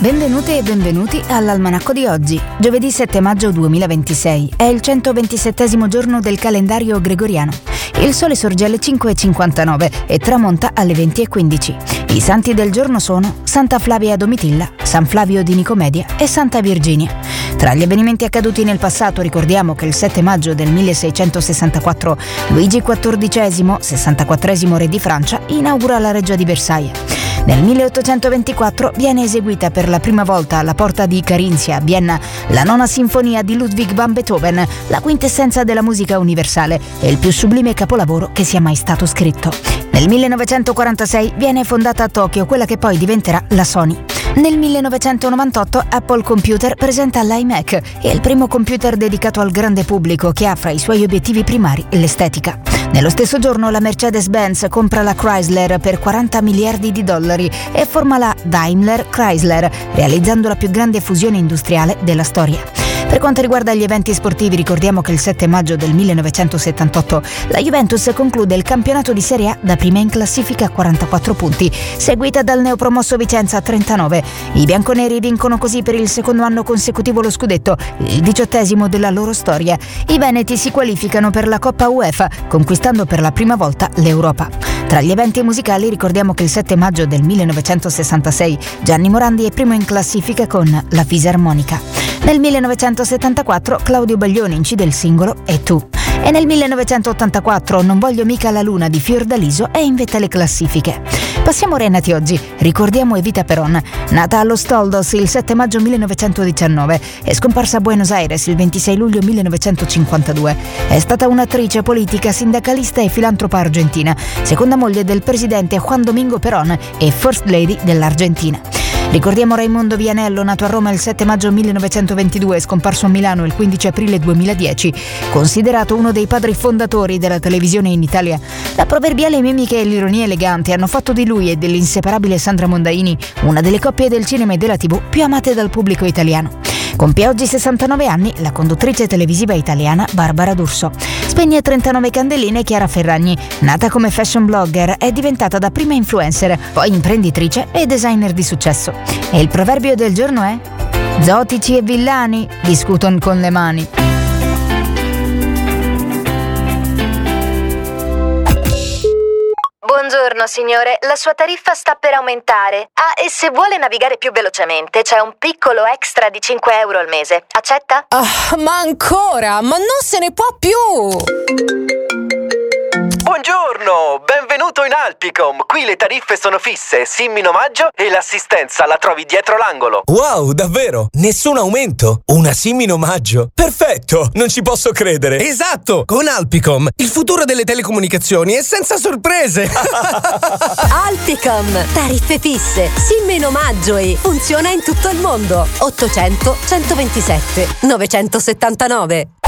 Benvenute e benvenuti all'Almanacco di oggi, giovedì 7 maggio 2026. È il 127° giorno del calendario gregoriano. Il sole sorge alle 5:59 e tramonta alle 20:15. I santi del giorno sono Santa Flavia Domitilla, San Flavio di Nicomedia e Santa Virginia. Tra gli avvenimenti accaduti nel passato ricordiamo che il 7 maggio del 1664 Luigi XIV, 64° re di Francia, inaugura la reggia di Versailles. Nel 1824 viene eseguita per la prima volta alla Porta di Carinzia a Vienna la nona sinfonia di Ludwig van Beethoven, la quintessenza della musica universale e il più sublime capolavoro che sia mai stato scritto. Nel 1946 viene fondata a Tokyo quella che poi diventerà la Sony. Nel 1998 Apple Computer presenta l'iMac, il primo computer dedicato al grande pubblico che ha fra i suoi obiettivi primari l'estetica. Nello stesso giorno la Mercedes-Benz compra la Chrysler per $40 miliardi e forma la Daimler Chrysler, realizzando la più grande fusione industriale della storia. Per quanto riguarda gli eventi sportivi, ricordiamo che il 7 maggio del 1978 la Juventus conclude il campionato di Serie A da prima in classifica a 44 punti, seguita dal neopromosso Vicenza a 39. I bianconeri vincono così per il secondo anno consecutivo lo scudetto, il 18° della loro storia. I veneti si qualificano per la Coppa UEFA, conquistando per la prima volta l'Europa. Tra gli eventi musicali ricordiamo che il 7 maggio del 1966 Gianni Morandi è primo in classifica con la fisarmonica. Nel 1974 Claudio Baglioni incide il singolo E tu. E nel 1984 Non voglio mica la luna di Fiordaliso è in vetta alle classifiche. Passiamo ora ai nati oggi. Ricordiamo Evita Peron, nata a Los Toldos il 7 maggio 1919 e scomparsa a Buenos Aires il 26 luglio 1952. È stata un'attrice politica, sindacalista e filantropa argentina, seconda moglie del presidente Juan Domingo Perón e First Lady dell'Argentina. Ricordiamo Raimondo Vianello, nato a Roma il 7 maggio 1922 e scomparso a Milano il 15 aprile 2010, considerato uno dei padri fondatori della televisione in Italia. La proverbiale mimica e l'ironia elegante hanno fatto di lui e dell'inseparabile Sandra Mondaini una delle coppie del cinema e della TV più amate dal pubblico italiano. Compie oggi 69 anni la conduttrice televisiva italiana Barbara D'Urso. Spegne 39 candeline Chiara Ferragni, nata come fashion blogger, è diventata dapprima influencer, poi imprenditrice e designer di successo. E il proverbio del giorno è: zotici e villani discutono con le mani. Buongiorno signore, la sua tariffa sta per aumentare. Ah, e se vuole navigare più velocemente c'è un piccolo extra di 5 euro al mese. Accetta? Ma ancora? Ma non se ne può più! Buongiorno, benvenuto in Alpicom. Qui le tariffe sono fisse, SIM in omaggio e l'assistenza la trovi dietro l'angolo. Wow, davvero? Nessun aumento? Una SIM in omaggio? Perfetto, non ci posso credere. Esatto, con Alpicom, il futuro delle telecomunicazioni è senza sorprese. Alpicom, tariffe fisse, SIM in omaggio e funziona in tutto il mondo. 800 127 979.